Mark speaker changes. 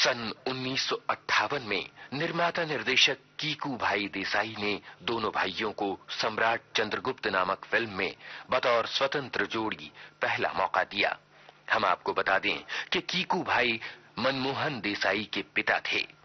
Speaker 1: सन 1958 में निर्माता निर्देशक कीकू भाई देसाई ने दोनों भाइयों को सम्राट चंद्रगुप्त नामक फिल्म में बतौर स्वतंत्र जोड़ी पहला मौका दिया। हम आपको बता दें कि कीकू भाई मनमोहन देसाई के पिता थे।